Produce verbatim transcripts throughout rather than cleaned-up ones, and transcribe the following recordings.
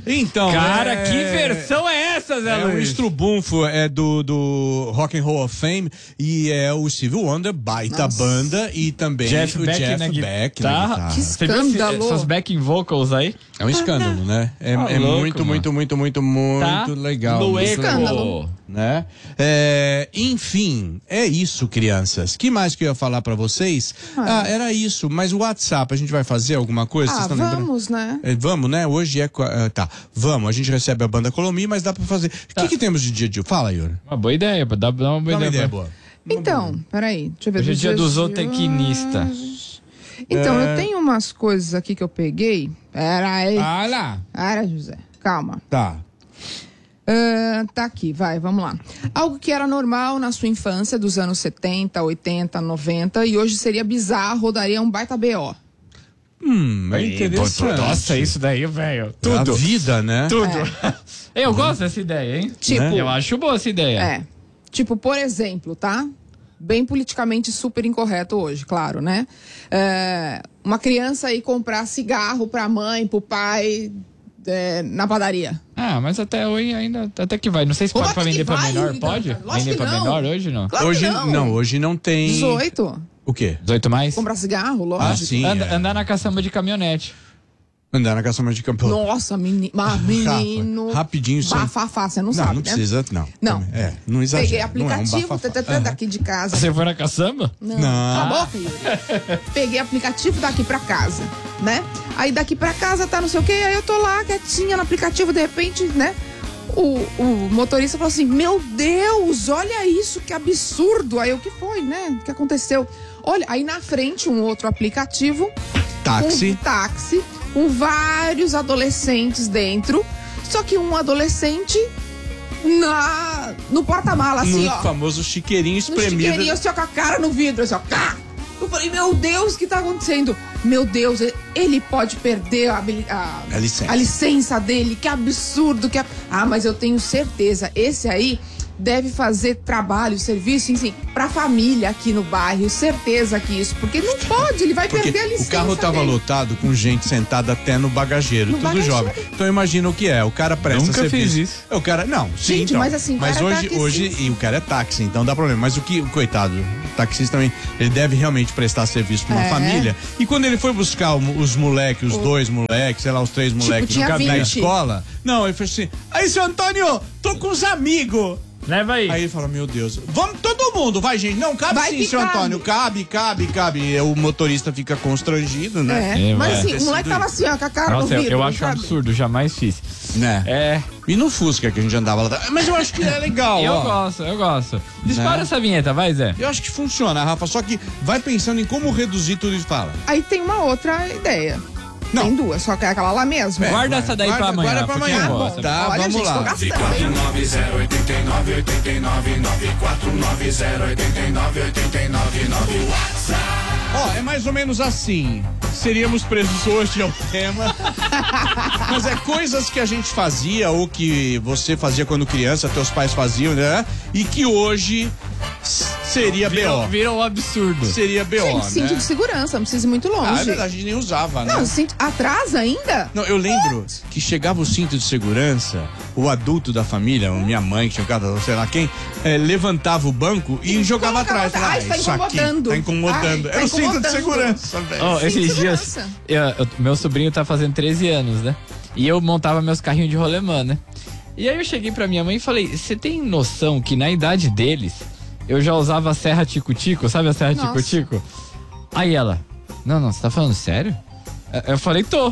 Então, cara, é... que versão é essa, Zé É Luiz? o estrubunfo é do, do Rock and Roll of Fame e é o Steve Wonder, baita Nossa. banda, e também Jeff o Beck Jeff na gui- Beck tá. na guitarra. Que Você viu esse- escândalo. essas backing vocals aí? É um escândalo, né? É, Tá é louco, muito, mano. muito, muito, muito, muito Tá legal. no muito eco. legal, Escândalo. né? É, enfim, é isso, crianças. Que mais que eu ia falar pra vocês? Ah, era isso. Mas o WhatsApp, a gente vai fazer alguma coisa? Vocês Ah, estão lembrando? vamos, né? É, vamos, né? Hoje é... qua- ah, tá, vamos. A gente recebe a banda Colomi, mas dá pra fazer... O Tá. que que temos de dia de... Fala, Yuri. Uma boa ideia, dá, dá uma boa Dá uma ideia. ideia pra- boa. Então, peraí, deixa eu ver. Hoje é dos dia do dias de zootecnista. hoje. Então, É. eu tenho umas coisas aqui que eu peguei. Peraí. Ah, lá. Para, José. Calma. Tá. Ah, tá aqui, vai, vamos lá. Algo que era normal na sua infância, dos anos setenta, oitenta, noventa, e hoje seria bizarro, daria um baita B O. Hum, é Aí, interessante. Nossa, isso daí, velho. A Tudo. vida, né? Tudo. Eu gosto dessa ideia, hein? Tipo, Eu acho boa essa ideia. é. Tipo, por exemplo, tá? Bem politicamente super incorreto hoje, claro, né? É, uma criança ir comprar cigarro pra mãe, pro pai, é, na padaria. Ah, mas até hoje ainda, até que vai. Não sei se Como pode pra é que vender pra vai, menor, Rita? pode? Lógico Vender que pra não. menor hoje, não? Claro Hoje que não. não. hoje não tem. dezoito. O quê? dezoito mais? Comprar cigarro, lógico. Ah, sim. Anda- é. Andar na caçamba de caminhonete. Andar na caçamba de campo. Nossa, meni... mas menino. Rafa, rapidinho, sem- Bafafá, você não, Não, sabe, não né? precisa, não. Não. Também. É, não exagera. Peguei não é um aplicativo bafafá. tã, tã, tã, Aham. daqui de casa. Você foi na caçamba? Não. Não. Cala a boca, Yuri. Peguei aplicativo daqui pra casa, né? Aí daqui pra casa tá não sei o quê, aí eu tô lá quietinha no aplicativo, de repente, né? O, o motorista falou assim, meu Deus, olha isso, que absurdo. Aí o que foi, né? O que aconteceu? Olha, aí na frente um outro aplicativo. Táxi. Um táxi, com vários adolescentes dentro. Só que um adolescente na, no porta-mala, assim, No ó. famoso chiqueirinho No espremido. chiqueirinho, assim, ó, com a cara no vidro, assim, ó. Cá! Eu falei, meu Deus, o que tá acontecendo? Meu Deus, ele pode perder a, habili- a, A licença. a licença dele, que absurdo. Que... a- Ah, mas eu tenho certeza, esse aí deve fazer trabalho, serviço, enfim, pra família aqui no bairro. Certeza que isso, porque não pode, ele vai Porque perder a licença o carro tava dele. lotado com gente sentada até no bagageiro, No tudo bagageiro. jovem. Então imagina o que é, o cara presta Nunca serviço. fiz isso. É, o cara, não, sim, Gente, então. mas assim, o mas cara é hoje, taxista. hoje, e o cara é táxi, então dá problema. Mas o que, o coitado, o taxista também, ele deve realmente prestar serviço pra uma É. família. E quando ele foi buscar o- os moleques, os O- dois moleques, sei lá, os três moleques tinha no- na vinte. escola, não, ele falou assim, aí, seu Antônio, tô com os amigos. Leva aí. Aí ele fala, meu Deus, vamos todo mundo, vai gente, não, cabe Vai sim, que seu cabe. Antônio, cabe, cabe, cabe. E o motorista fica constrangido, né? É, É, mas vai. assim, o moleque tava assim, ó, com a cara Nossa, no eu, vidro. eu acho sabe? absurdo, jamais fiz. Né? É, E no Fusca que a gente andava lá atrás. Mas eu acho que é legal, eu ó. gosto, eu gosto. Dispara Né? essa vinheta, vai, Zé. Eu acho que funciona, Rafa, só que vai pensando em como reduzir tudo isso. Fala. Aí tem uma outra ideia. Não. Tem duas, só que é aquela lá mesmo. É, Guarda vai, essa daí guarda- pra amanhã. guarda pra porque amanhã. eu Bom, gosto. tá, Olha, vamos gente, lá. tô gastando, hein? nove zero oito nove oito nove nove quatro nove zero oito nove oito nove nove WhatsApp. Ó, é mais ou menos assim. Seríamos presos hoje ao tema. Mas é coisas que a gente fazia ou que você fazia quando criança, teus pais faziam, né? E que hoje s- seria B O. Virou, virou um absurdo. Seria B O, Gente, né? cinto de segurança, não precisa ir muito longe. Ah, é verdade, a gente nem usava, né? Não, cinto atrás ainda? Não, eu lembro que chegava o cinto de segurança, o adulto da família, minha mãe, que tinha casa, sei lá quem, eh, levantava o banco e, jogava colocava atrás. atrás. Falava, Ai, tá isso aqui incomodando. tá incomodando. Ai, tá Era o cinto de incomodando. segurança, velho. Ó, Cinto de esses dias, segurança. eu- eu- meu sobrinho tá fazendo treze anos, né? E eu montava meus carrinhos de rolemã, né? E aí eu cheguei pra minha mãe e falei, você tem noção que na idade deles, eu já usava a serra tico-tico, sabe a serra Nossa. tico-tico? Aí ela, não, não, você tá falando sério? Eu- Eu falei, tô.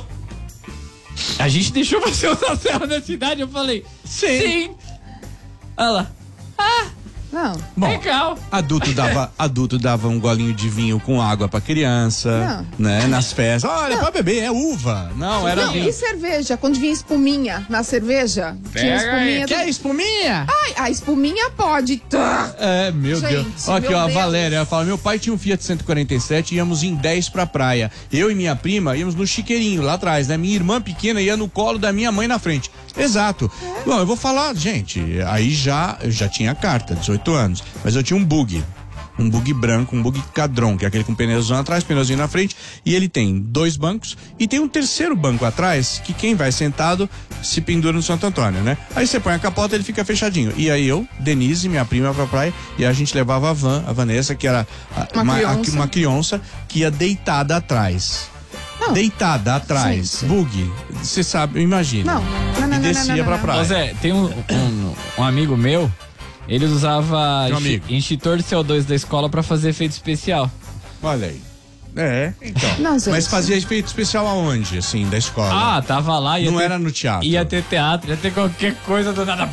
A gente deixou você usar a serra nessa idade? Eu falei, sim. Sim. Ela, Não. Bom, legal. adulto dava, adulto dava um golinho de vinho com água pra criança, né? Nas festas. Olha, pra beber, é uva. Não, era Não, vinho. e cerveja? Quando vinha espuminha na cerveja, tinha Pega espuminha. aí. do- Quer espuminha? Ai, a espuminha pode. Tá. É, meu Gente, Deus. Ó, aqui, meu ó, a Deus. Valéria, ela fala, meu pai tinha um Fiat cento e quarenta e sete e íamos em dez pra praia. Eu e minha prima íamos no chiqueirinho, lá atrás, né? Minha irmã pequena ia no colo da minha mãe na frente. Exato. Bom, eu vou falar, gente, aí já, eu já tinha carta, dezoito anos, mas eu tinha um bug. um bug branco, um bug cadron, que é aquele com pneuzinho atrás, pneuzinho na frente, e ele tem dois bancos e tem um terceiro banco atrás que quem vai sentado se pendura no Santo Antônio, né? Aí você põe a capota, ele fica fechadinho. E aí eu, Denise, minha prima pra praia, e a gente levava a van, a Vanessa, que era a, Uma uma, criança. a- uma criança que ia deitada atrás. Não. Deitada atrás, Gente. bug, você sabe, imagina. Não, não, não, E não, descia não, não, pra não. praia. Ô Zé, tem um, um, um amigo meu, ele usava Meu enchi- amigo. extintor de C O dois da escola pra fazer efeito especial. Olha aí. É, então. Não, gente. Mas fazia efeito especial aonde, assim, da escola? Ah, tava lá, ia Não ter, era no teatro. ia ter teatro, ia ter qualquer coisa do nada.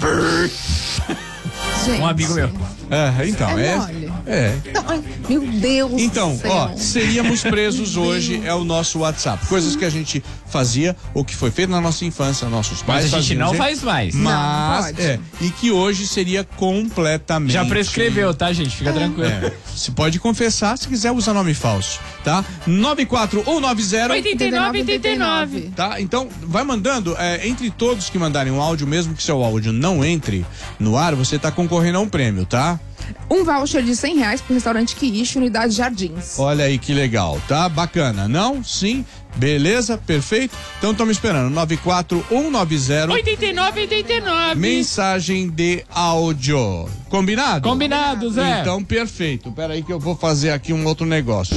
Gente. Um amigo meu. É, então, É é. mole. É. Não, ai, meu Deus Então, do céu. ó, seríamos presos hoje é o nosso WhatsApp. Coisas que a gente fazia ou que foi feito na nossa infância, nossos pais Mas a gente faziam, não gente. faz mais. Não, Mas, pode. é, e que hoje seria completamente. Já prescreveu, tá, gente? Fica tranquilo. É, você pode confessar se quiser usar nome falso, tá? nove quatro ou nove zero oitenta e nove, oitenta e nove. Tá? Então, vai mandando, é, entre todos que mandarem um áudio, mesmo que seu áudio não entre no ar, você tá concorrendo a um prêmio, tá? Um voucher de cem reais pro restaurante Quiche, unidade Jardins. Olha aí que legal, tá? Bacana, não? Sim? Beleza? Perfeito? Então estamos esperando, nove quatro um nove zero, oitenta e nove, oitenta e nove. mensagem de áudio. Combinado? Combinado, Zé. Então, perfeito. Pera aí que eu vou fazer aqui um outro negócio.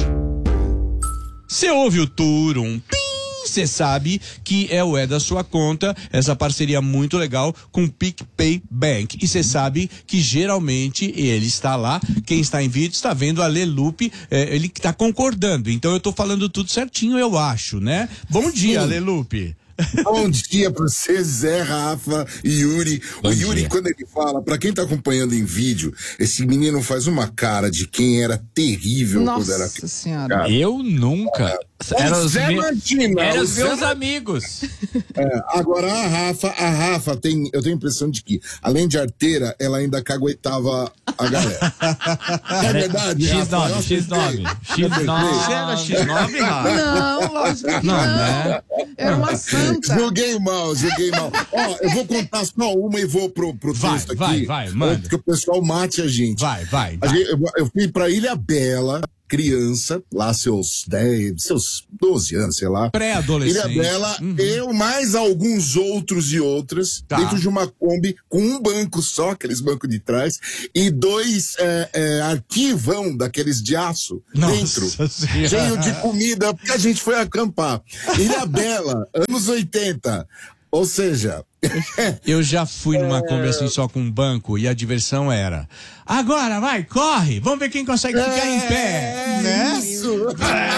Você ouve o Turum, você sabe que é o É da Sua Conta, essa parceria muito legal com o PicPay Bank. E você sabe que geralmente ele está lá, quem está em vídeo está vendo a Lelupe, é, ele está concordando. Então eu tô falando tudo certinho, eu acho, né? Bom dia, Sim. Lelupe. Bom dia pra você, Zé, Rafa e Yuri. Bom o Yuri, dia. quando ele fala, pra quem tá acompanhando em vídeo, esse menino faz uma cara de quem era terrível quando era Nossa senhora. Eu nunca. Era O os, Zé me... Martina, Era o os Zé meus Ma- amigos. É, agora a Rafa, a Rafa tem, eu tenho a impressão de que, além de arteira, ela ainda caguetava a galera. É verdade, X Rafa, eu nove, X nove. X Você nove. era X nove, Rafa? Não, lógico que Não, não. né? Era uma santa. Joguei mal, joguei mal. Ó, eu vou contar só uma e vou pro, pro Vai, texto aqui. vai, vai, manda. Antes que o pessoal mate a gente. Vai, vai, A vai. gente- eu, eu fui pra Ilha Bela, criança, lá seus dez, seus doze anos, sei lá. Pré-adolescente. Ilha Bela, Uhum. eu mais alguns outros e outras, Tá. dentro de uma Kombi com um banco só, aqueles bancos de trás, e dois é, é, arquivão daqueles de aço dentro. Nossa Senhora. Cheio de comida, porque a gente foi acampar. Ilha Bela, anos oitenta. Ou seja, Eu já fui numa Kombi assim só com um banco e a diversão era: agora vai, corre, vamos ver quem consegue ficar em pé, né? isso.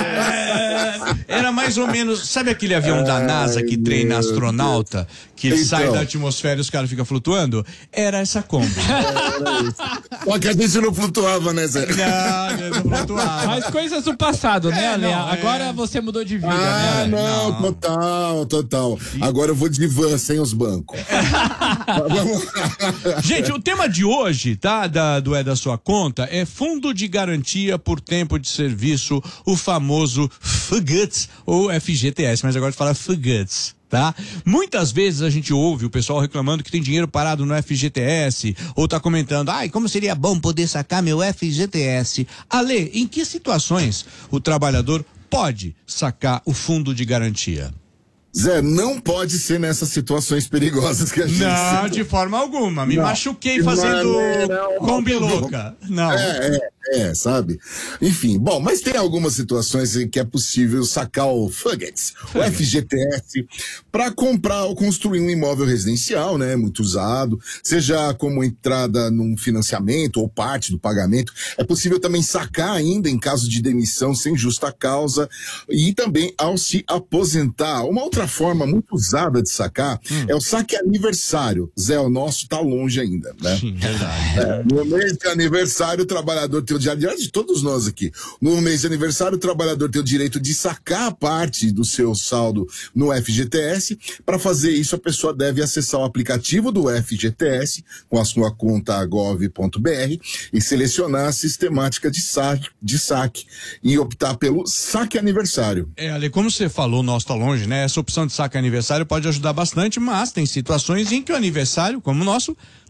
Era mais ou menos, sabe aquele avião da NASA que treina astronauta, que Então. sai da atmosfera e os caras ficam flutuando? Era essa Kombi. Só que a gente não flutuava, né, Zé? Não, eu não flutuava. Mas coisas do passado, né, É, Ale? não, Agora é. você mudou de vida, Ah, né? não, Não. total, total. Agora eu vou de van sem os bancos. Vamos lá. Gente, o tema de hoje, tá, da, do É da Sua Conta, é Fundo de Garantia por Tempo de Serviço, o famoso F G T S, ou F G T S, mas agora fala F G T S. Tá? Muitas vezes a gente ouve o pessoal reclamando que tem dinheiro parado no F G T S, ou tá comentando, ai, como seria bom poder sacar meu F G T S. Ale, em que situações o trabalhador pode sacar o fundo de garantia? Zé, não pode ser nessas situações perigosas que a gente Não, de forma alguma. Me Não. machuquei De fazendo maneira Kombi alguma. louca. Não. É, é, é, sabe? Enfim, bom, mas tem algumas situações em que é possível sacar o F G T S, o F G T S, para comprar ou construir um imóvel residencial, né? Muito usado, seja como entrada num financiamento ou parte do pagamento. É possível também sacar ainda em caso de demissão sem justa causa e também ao se aposentar. Uma outra forma muito usada de sacar é o saque aniversário. Zé, o nosso tá longe ainda, né? Sim, verdade. É, no mês de aniversário, o trabalhador tem o direito, aliás, de todos nós aqui, no mês de aniversário, o trabalhador tem o direito de sacar parte do seu saldo no F G T S. Para fazer isso, a pessoa deve acessar o aplicativo do F G T S com a sua conta gov ponto br e selecionar a sistemática de saque, de saque e optar pelo saque aniversário. É, Ale, como você falou, o nosso tá longe, né? Essa opção de saque aniversário pode ajudar bastante, mas tem situações em que o aniversário, como o nosso,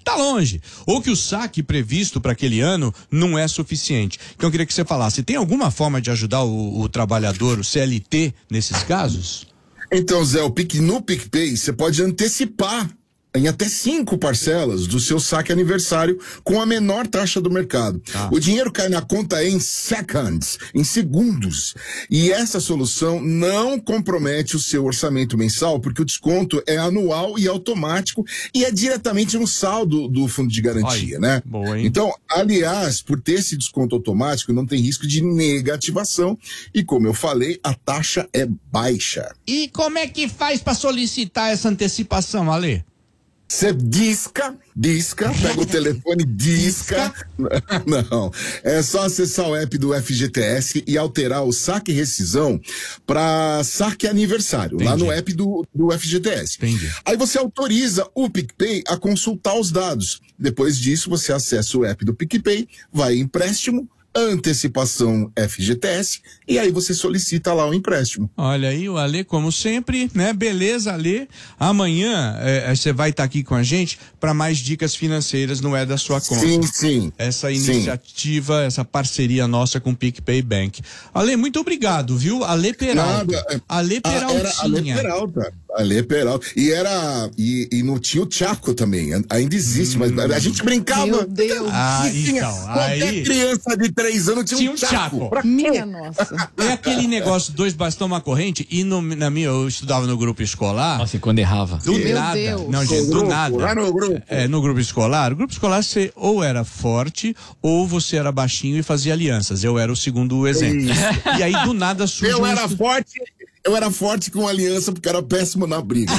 tá longe. Ou que o saque previsto para aquele ano não é suficiente. Então eu queria que você falasse, tem alguma forma de ajudar o, o trabalhador, o C L T, nesses casos? Então, Zé, o Pic, no PicPay você pode antecipar em até cinco parcelas do seu saque aniversário com a menor taxa do mercado. Ah. O dinheiro cai na conta em seconds, em segundos. E essa solução não compromete o seu orçamento mensal, porque o desconto é anual e automático e é diretamente no saldo do fundo de garantia, Ai, né? Boa, hein? Então, aliás, por ter esse desconto automático, não tem risco de negativação e, como eu falei, a taxa é baixa. E como é que faz para solicitar essa antecipação, Ale? Você disca, disca, pega o telefone, disca. Não, é só acessar o app do F G T S e alterar o saque rescisão para saque aniversário, Entendi. lá no app do, do F G T S. Entendi. Aí você autoriza o PicPay a consultar os dados. Depois disso, você acessa o app do PicPay, vai em empréstimo, antecipação F G T S, e aí você solicita lá o empréstimo. Olha aí o Ale, como sempre, né? Beleza, Ale. Amanhã é, você vai estar tá aqui com a gente para mais dicas financeiras, não é da sua conta. Sim, sim. Essa iniciativa, sim. essa parceria nossa com o PicPay Bank. Ale, muito obrigado, viu? Ale Peralta. Nada. Ale Peraltinha. Era Ale Peralta. Ale Peralta. E era, e, e no tinha o Tchaco também, ainda existe, hum. mas a gente brincava. Meu Deus. Ah, tinha, então, qualquer aí... criança de três anos tinha, tinha um um Tchaco. Tchaco. Minha nossa. É aquele negócio, dois bastão, uma corrente, e no, na minha, eu estudava no grupo escolar. Nossa, e quando errava? Do Meu nada. Deus. Não, gente, do grupo, nada. Lá no grupo. É, no grupo escolar. O grupo escolar você ou era forte, ou você era baixinho e fazia alianças. Eu era o segundo exemplo. E aí, do nada, surgiu... Eu era estu... forte... Eu era forte com aliança porque era péssimo na briga.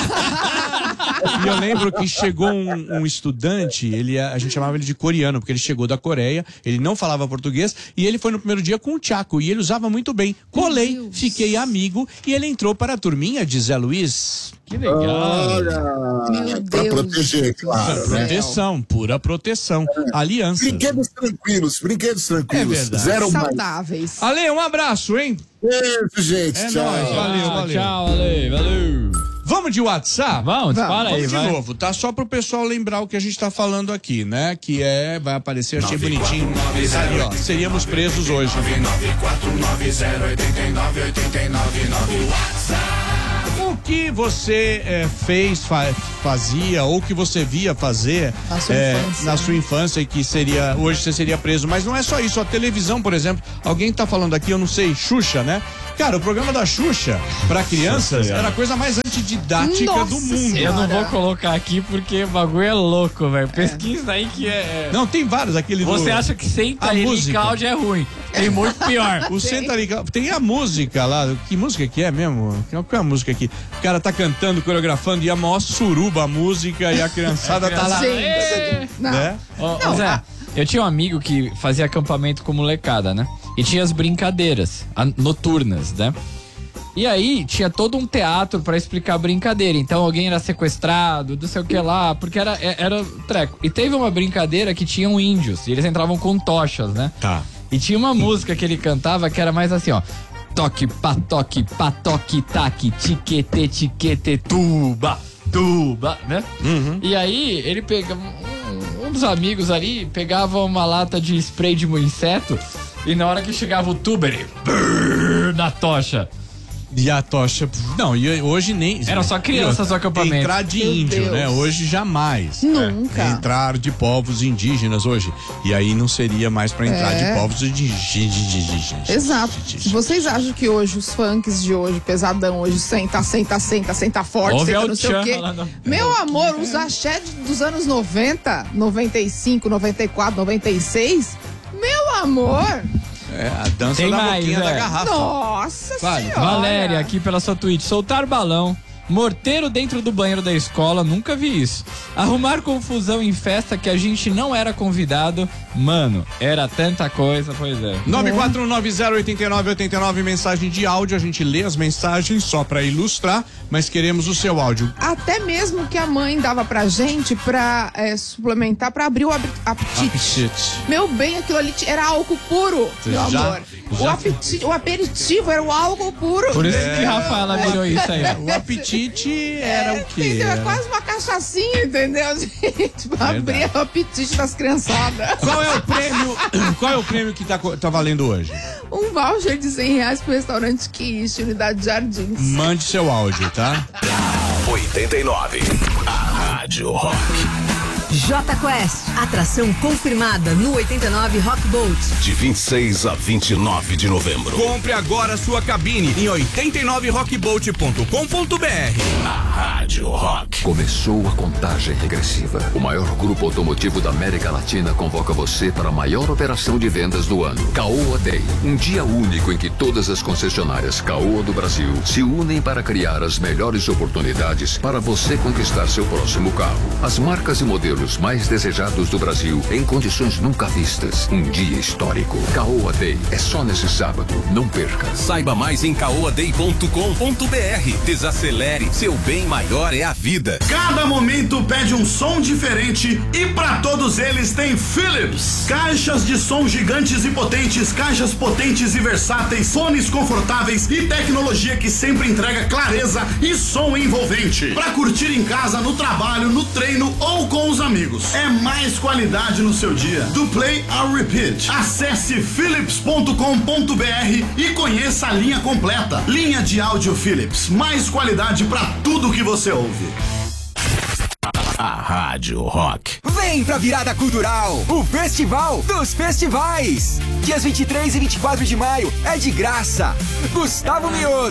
E eu lembro que chegou um, um estudante, ele, a gente chamava ele de coreano, porque ele chegou da Coreia, ele não falava português, e ele foi no primeiro dia com o Tchaco, e ele usava muito bem. Colei, fiquei amigo, e ele entrou para a turminha de Zé Luiz. Que legal. Meu pra Deus. proteger, claro. Né? Proteção, pura proteção. É. Aliança. Brinquedos tranquilos, brinquedos tranquilos. É verdade. Zero Saudáveis. Mais. Ale, um abraço, hein? Beijo, gente. É tchau. nóis, valeu, valeu. Tchau, Ale, valeu. Vamos de WhatsApp? Vamos, dispara aí, Vamos de vai. novo, tá? Só pro pessoal lembrar o que a gente tá falando aqui, né? Que é, vai aparecer, achei bonitinho. Ali, ó, seríamos presos hoje. nove nove quatro nove zero oito nove oito nove nove WhatsApp. O que você é, fez, fa fazia, ou que você via fazer na sua, é, infância. na sua infância e que seria, hoje você seria preso. Mas não é só isso, a televisão, por exemplo, alguém tá falando aqui, eu não sei, Xuxa, né? Cara, o programa da Xuxa, pra crianças, era a coisa mais antididática Nossa do mundo. Eu não vou Senhora. colocar aqui porque o bagulho é louco, velho. Pesquisa aí que é... Não, tem vários, aquele Você do... acha que senta a ele música. em Cláudia é ruim. Tem muito pior. O Senta ali, tem a música lá, que música que é mesmo? Qual é a música aqui? O cara tá cantando, coreografando, e a maior suruba a música, e a criançada tá lá. Gente, não. Né? Ô, Não, ô, Zé, a- eu tinha um amigo que fazia acampamento com molecada, né? E tinha as brincadeiras a- noturnas, né? E aí tinha todo um teatro pra explicar a brincadeira. Então alguém era sequestrado, não sei o que lá, porque era, é- era treco. E teve uma brincadeira que tinham índios, e eles entravam com tochas, né? Tá. E tinha uma música que ele cantava que era mais assim, ó. Toque, patoque, patoque, taque, tiquete, tiquete, tuba, tuba, né? Uhum. E aí ele pegava, um, um dos amigos ali pegava uma lata de spray de inseto e na hora que chegava o tubo ele brrr, na tocha. E a tocha. Não, e hoje nem. Era só crianças no acampamento. Entrar de Meu índio, Deus. né? Hoje jamais. Nunca. É, entrar de povos indígenas hoje. E aí não seria mais pra entrar É. de povos indígenas. Exato. Se vocês acham que hoje os funks de hoje, pesadão, hoje senta, senta, senta, senta forte, Ouve senta El não sei o Chan quê. lá no- Meu amor, os axé de- dos anos noventa, noventa e cinco, noventa e quatro, noventa e seis. Meu amor. É, a dança Tem da mais, boquinha da é. garrafa. Nossa Vale. senhora. Valéria, aqui pela sua Twitch. Soltar balão. Morteiro dentro do banheiro da escola, nunca vi isso. Arrumar confusão em festa que a gente não era convidado. Mano, era tanta coisa, pois é. nove quatro nove zero oito nove oito nove, mensagem de áudio. A gente lê as mensagens só pra ilustrar, mas queremos o seu áudio. Até mesmo que a mãe dava pra gente pra é, suplementar, pra abrir o ab- apetite. Apetite. Meu bem, aquilo ali t- era álcool puro, meu Já- amor. O, já- apeti- o aperitivo era o álcool puro. Por isso que a Rafaela virou isso aí. O apetite era o quê? Entendeu? É Era- quase uma cachaçinha, entendeu, gente? Pra abrir o apetite das criançadas. Qual é o prêmio? Qual é o prêmio que tá, tá valendo hoje? Um voucher de cem reais pro restaurante Quiche, Unidade Jardins. Mande seu áudio, tá? oitenta e nove. A Rádio Rock. J Quest, atração confirmada no oitenta e nove Rock Boat. De vinte e seis a vinte e nove de novembro. Compre agora sua cabine em oitenta e nove rock boat ponto com ponto b r. A Rádio Rock. Começou a contagem regressiva. O maior grupo automotivo da América Latina convoca você para a maior operação de vendas do ano. Caoa Day. Um dia único em que todas as concessionárias Caoa do Brasil se unem para criar as melhores oportunidades para você conquistar seu próximo carro. As marcas e modelos mais desejados do Brasil em condições nunca vistas. Um dia histórico. Caoa Day é só nesse sábado. Não perca. Saiba mais em caoa day ponto com ponto b r. Desacelere, seu bem maior é a vida. Cada momento pede um som diferente e para todos eles tem Philips. Caixas de som gigantes e potentes, caixas potentes e versáteis, fones confortáveis e tecnologia que sempre entrega clareza e som envolvente. Para curtir em casa, no trabalho, no treino ou com os amigos. É mais qualidade no seu dia. Do Play ao Repeat. Acesse philips ponto com ponto b r e conheça a linha completa. Linha de áudio Philips. Mais qualidade para tudo que você ouve. A Rádio Rock. Vem pra Virada Cultural, o Festival dos Festivais. Dias vinte e três e vinte e quatro de maio é de graça. Gustavo Mioto,